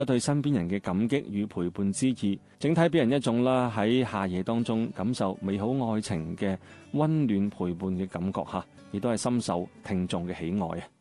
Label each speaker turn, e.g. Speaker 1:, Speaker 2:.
Speaker 1: 對身邊人嘅感激與陪伴之意，整體俾人一種啦喺夏夜當中感受美好愛情嘅溫暖陪伴嘅感覺嚇，亦都係深受聽眾嘅喜愛啊！